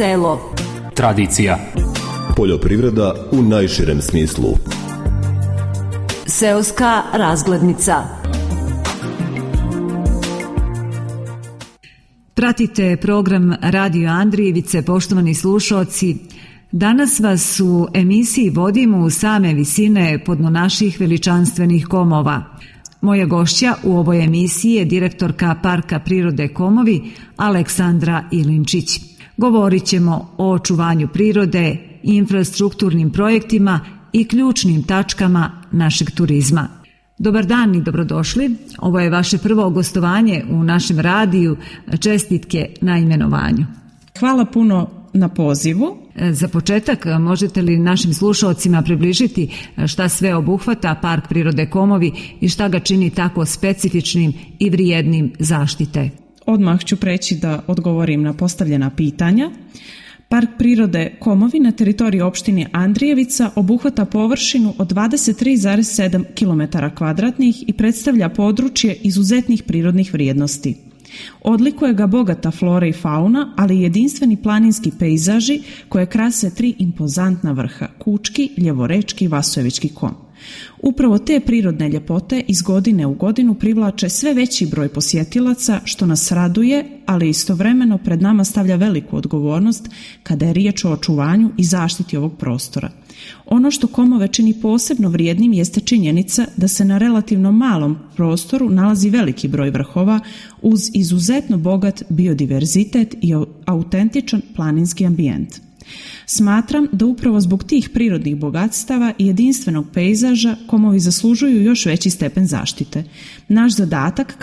Selo. Tradicija. Poljoprivreda u najširem smislu. Seoska razglednica. Pratite program Radio Andrijevice, poštovani slušaoci. Danas vas u emisiji vodimo u same visine podno naših veličanstvenih komova. Moja gošća u ovoj emisiji je direktorka Parka prirode Komovi Aleksandra Ilinčić. Govorit ćemo o očuvanju prirode, infrastrukturnim projektima i ključnim tačkama našeg turizma. Dobar dan i dobrodošli. Ovo je vaše prvo gostovanje u našem radiju. Čestitke na imenovanju. Hvala puno na pozivu. Za početak, možete li našim slušalcima približiti šta sve obuhvata Park prirode Komovi i šta ga čini tako specifičnim i vrijednim zaštite? Odmah ću preći da odgovorim na postavljena pitanja. Park prirode Komovi na teritoriji opštine Andrijevica obuhvata površinu od 23,7 km2 i predstavlja područje izuzetnih prirodnih vrijednosti. Odlikuje ga bogata flora i fauna, ali i jedinstveni planinski pejzaži koje krase 3 impozantna vrha: Kučki, Ljevorečki i Vasojevički kom. Upravo te prirodne ljepote iz godine u godinu privlače sve veći broj posjetilaca, što nas raduje, ali istovremeno pred nama stavlja veliku odgovornost kada je riječ o očuvanju i zaštiti ovog prostora. Ono što Komove čini posebno vrijednim jeste činjenica da se na relativno malom prostoru nalazi veliki broj vrhova uz izuzetno bogat biodiverzitet i autentičan planinski ambijent. Smatram da upravo zbog tih prirodnih bogatstava i jedinstvenog pejzaža Komovi zaslužuju još veći stepen zaštite. Naš zadatak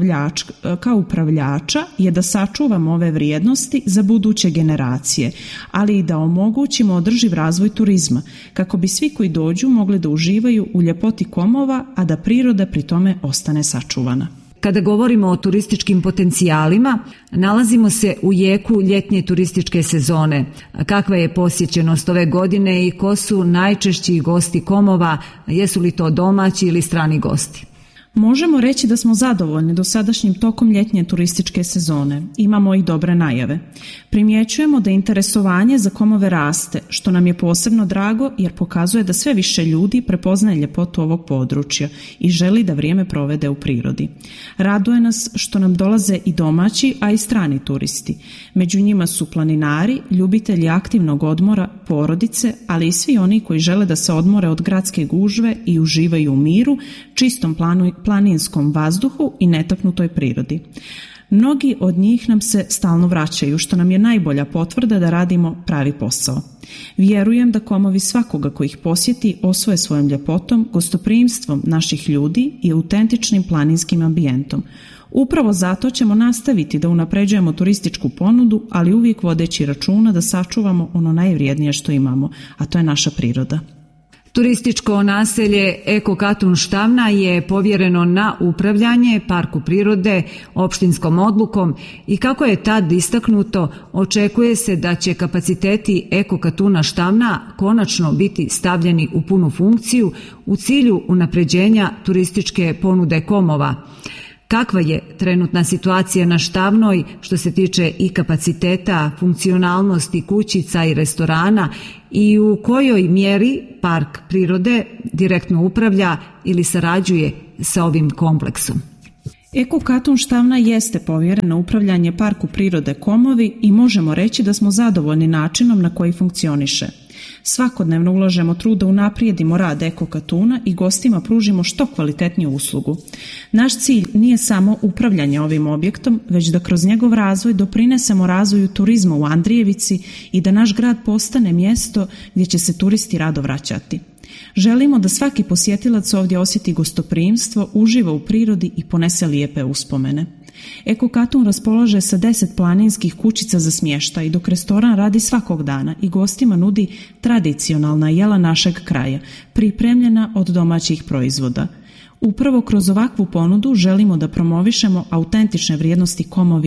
kao upravljača je da sačuvamo ove vrijednosti za buduće generacije, ali i da omogućimo održiv razvoj turizma, kako bi svi koji dođu mogli da uživaju u ljepoti Komova, a da priroda pri tome ostane sačuvana. Kada govorimo o turističkim potencijalima, nalazimo se u jeku ljetnje turističke sezone. Kakva je posjećenost ove godine i ko su najčešći gosti Komova, jesu li to domaći ili strani gosti? Možemo reći da smo zadovoljni dosadašnjim tokom ljetnje turističke sezone. Imamo i dobre najave. Primjećujemo da interesovanje za Komove raste, što nam je posebno drago jer pokazuje da sve više ljudi prepoznaje ljepotu ovog područja i želi da vrijeme provede u prirodi. Raduje nas što nam dolaze i domaći, a i strani turisti. Među njima su planinari, ljubitelji aktivnog odmora, porodice, ali i svi oni koji žele da se odmore od gradske gužve i uživaju u miru, čistom planinskom vazduhu i netaknutoj prirodi. Mnogi od njih nam se stalno vraćaju, što nam je najbolja potvrda da radimo pravi posao. Vjerujem da Komovi svakoga ko ih posjeti osvoje svojom ljepotom, gostoprimstvom naših ljudi i autentičnim planinskim ambijentom. Upravo zato ćemo nastaviti da unapređujemo turističku ponudu, ali uvijek vodeći računa da sačuvamo ono najvrijednije što imamo, a to je naša priroda. Turističko naselje Eko Katun Štavna je povjereno na upravljanje Parku prirode opštinskom odlukom i kako je tad istaknuto, očekuje se da će kapaciteti Eko Katuna Štavna konačno biti stavljeni u punu funkciju u cilju unapređenja turističke ponude Komova. Kakva je trenutna situacija na Štavnoj što se tiče i kapaciteta, funkcionalnosti kućica i restorana i u kojoj mjeri Park prirode direktno upravlja ili sarađuje sa ovim kompleksom? Eko Katun Štavna jeste povjeren na upravljanje Parku prirode Komovi i možemo reći da smo zadovoljni načinom na koji funkcioniše. Svakodnevno ulažemo trud da unaprijedimo rad Eko Katuna i gostima pružimo što kvalitetniju uslugu. Naš cilj nije samo upravljanje ovim objektom, već da kroz njegov razvoj doprinesemo razvoju turizma u Andrijevici i da naš grad postane mjesto gdje će se turisti rado vraćati. Želimo da svaki posjetilac ovdje osjeti gostoprimstvo, uživa u prirodi i ponese lijepe uspomene. Eko Katun raspolaže sa 10 planinskih kućica za smještaj, dok restoran radi svakog dana i gostima nudi tradicionalna jela našeg kraja, pripremljena od domaćih proizvoda. Upravo kroz ovakvu ponudu želimo da promovišemo autentične vrijednosti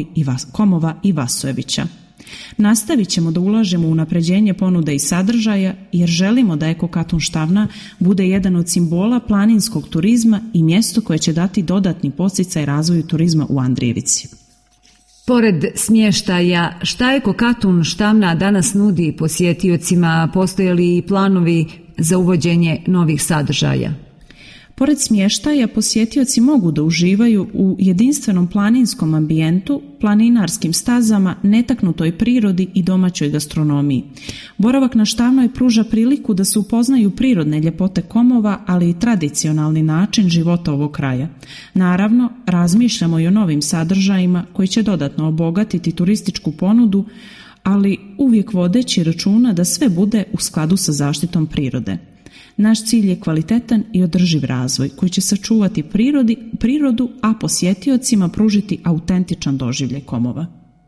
Komova i Vasojevića. Nastavit ćemo da ulažemo u unapređenje ponude i sadržaja jer želimo da Eko Katun Štavna bude jedan od simbola planinskog turizma i mjesto koje će dati dodatni podsticaj razvoju turizma u Andrijevici. Pored smještaja, šta Eko Katun Štamna danas nudi posjetiocima? Postoje li i planovi za uvođenje novih sadržaja? Pored smještaja, posjetioci mogu da uživaju u jedinstvenom planinskom ambijentu, planinarskim stazama, netaknutoj prirodi i domaćoj gastronomiji. Boravak na Štavnoj pruža priliku da se upoznaju prirodne ljepote Komova, ali i tradicionalni način života ovog kraja. Naravno, razmišljamo i o novim sadržajima koji će dodatno obogatiti turističku ponudu, ali uvijek vodeći računa da sve bude u skladu sa zaštitom prirode. Naš cilj je kvalitetan i održiv razvoj koji će sačuvati prirodu, a posjetiocima pružiti autentičan doživljaj Komova.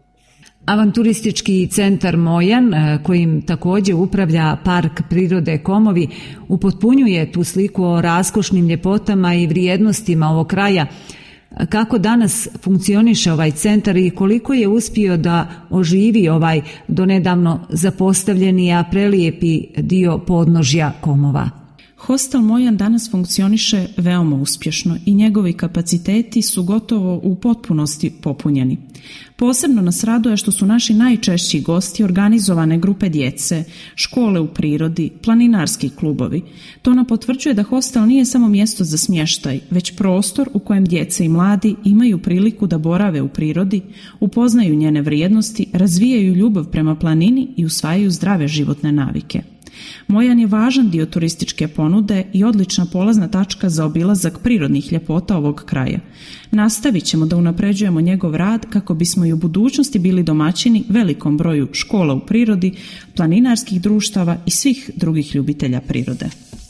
Avanturistički centar Mojan, kojim također upravlja Park prirode Komovi, upotpunjuje tu sliku o raskošnim ljepotama i vrijednostima ovog kraja. Kako danas funkcioniše ovaj centar i koliko je uspio da oživi ovaj donedavno zapostavljeni, a prelijepi dio podnožja Komova? Hostel Mojan danas funkcioniše veoma uspješno i njegovi kapaciteti su gotovo u potpunosti popunjeni. Posebno nas raduje što su naši najčešći gosti organizovane grupe djece, škole u prirodi, planinarski klubovi. To nam potvrđuje da hostel nije samo mjesto za smještaj, već prostor u kojem djece i mladi imaju priliku da borave u prirodi, upoznaju njene vrijednosti, razvijaju ljubav prema planini i usvajaju zdrave životne navike. Mojan je važan dio turističke ponude i odlična polazna tačka za obilazak prirodnih ljepota ovog kraja. Nastavit ćemo da unapređujemo njegov rad kako bismo i u budućnosti bili domaćini velikom broju škola u prirodi, planinarskih društava i svih drugih ljubitelja prirode.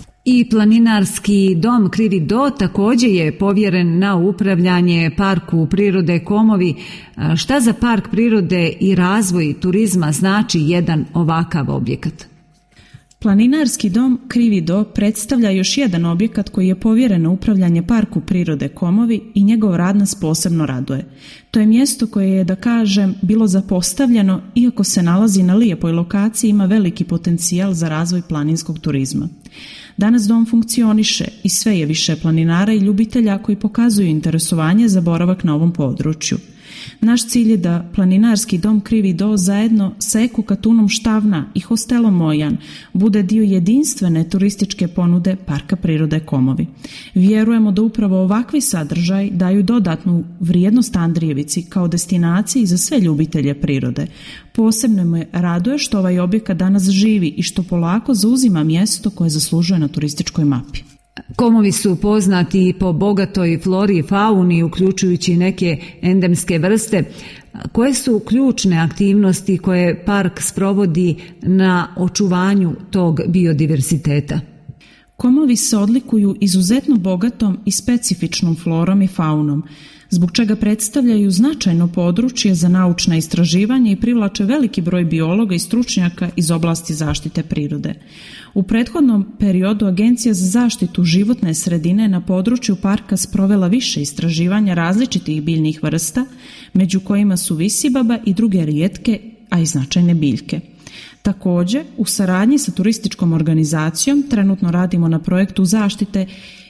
I planinarski dom Krivi Do također je povjeren na upravljanje Parku prirode Komovi. Šta za Park prirode i razvoj turizma znači jedan ovakav objekat? Planinarski dom Krivi Do predstavlja još jedan objekat koji je povjeren na upravljanje Parku prirode Komovi i njegov rad nas posebno raduje. To je mjesto koje je, da kažem, bilo zapostavljeno, iako se nalazi na lijepoj lokaciji, ima veliki potencijal za razvoj planinskog turizma. Danas dom funkcioniše i sve je više planinara i ljubitelja koji pokazuju interesovanje za boravak na ovom području. Naš cilj je da planinarski dom Krivi Do zajedno sa Eko Katunom Štavna i hostelom Mojan bude dio jedinstvene turističke ponude Parka prirode Komovi. Vjerujemo da upravo ovakvi sadržaj daju dodatnu vrijednost Andrijevici kao destinaciji za sve ljubitelje prirode. Posebno me raduje što ovaj objekat danas živi i što polako zauzima mjesto koje zaslužuje na turističkoj mapi. Komovi su poznati po bogatoj flori i fauni, uključujući neke endemske vrste. Koje su ključne aktivnosti koje park sprovodi na očuvanju tog biodiverziteta? Komovi se odlikuju izuzetno bogatom i specifičnom florom i faunom, zbog čega predstavljaju značajno područje za naučna istraživanja i privlače veliki broj biologa i stručnjaka iz oblasti zaštite prirode. U prethodnom periodu Agencija za zaštitu životne sredine na području parka sprovela više istraživanja različitih biljnih vrsta, među kojima su visibaba i druge rijetke, a i značajne biljke. Također, u saradnji sa turističkom organizacijom trenutno radimo na projektu zaštite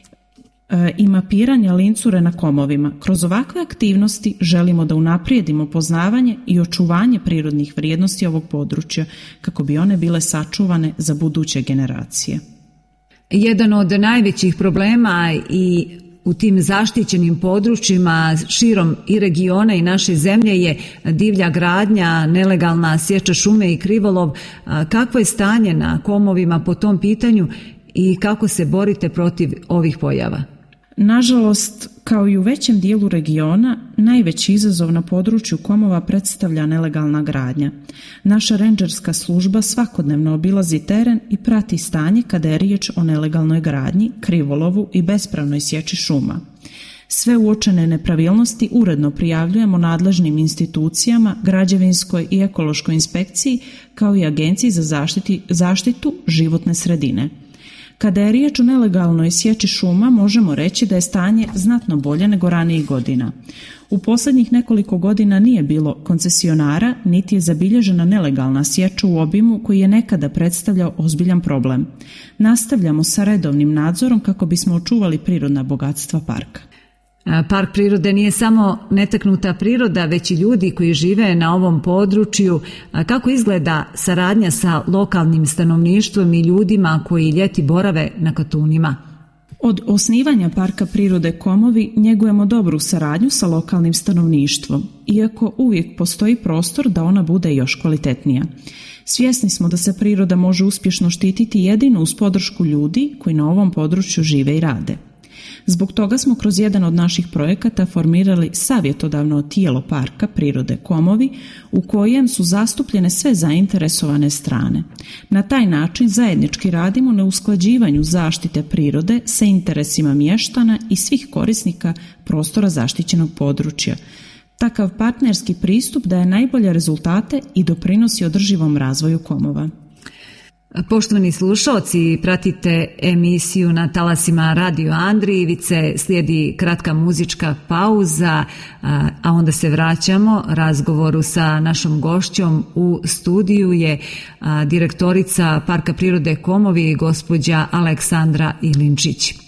i mapiranja lincure na Komovima. Kroz ovakve aktivnosti želimo da unaprijedimo poznavanje i očuvanje prirodnih vrijednosti ovog područja kako bi one bile sačuvane za buduće generacije. Jedan od najvećih problema i u tim zaštićenim područjima širom i regiona i naše zemlje je divlja gradnja, nelegalna sječa šume i krivolov. Kakvo je stanje na Komovima po tom pitanju i kako se borite protiv ovih pojava? Nažalost, kao i u većem dijelu regiona, najveći izazov na području Komova predstavlja nelegalna gradnja. Naša rendžerska služba svakodnevno obilazi teren i prati stanje kada je riječ o nelegalnoj gradnji, krivolovu i bespravnoj sječi šuma. Sve uočene nepravilnosti uredno prijavljujemo nadležnim institucijama, građevinskoj i ekološkoj inspekciji, kao i Agenciji za zaštitu životne sredine. Kada je riječ o nelegalnoj sječi šuma, možemo reći da je stanje znatno bolje nego ranijih godina. U posljednjih nekoliko godina nije bilo koncesionara, niti je zabilježena nelegalna sječa u obimu koji je nekada predstavljao ozbiljan problem. Nastavljamo sa redovnim nadzorom kako bismo očuvali prirodna bogatstva parka. Park prirode nije samo netaknuta priroda, već i ljudi koji žive na ovom području. Kako izgleda saradnja sa lokalnim stanovništvom i ljudima koji ljeti borave na Katunima? Od osnivanja Parka prirode Komovi njegujemo dobru saradnju sa lokalnim stanovništvom, iako uvijek postoji prostor da ona bude još kvalitetnija. Svjesni smo da se priroda može uspješno štititi jedino uz podršku ljudi koji na ovom području žive i rade. Zbog toga smo kroz jedan od naših projekata formirali savjetodavno tijelo Parka prirode Komovi u kojem su zastupljene sve zainteresovane strane. Na taj način zajednički radimo na usklađivanju zaštite prirode sa interesima mještana i svih korisnika prostora zaštićenog područja. Takav partnerski pristup daje najbolje rezultate i doprinosi održivom razvoju Komova. Poštovani slušalci, pratite emisiju na talasima Radio Andrijevice, slijedi kratka muzička pauza, a onda se vraćamo razgovoru sa našom gošćom. U studiju je direktorica Parka prirode Komovi, gospođa Aleksandra Ilinčić.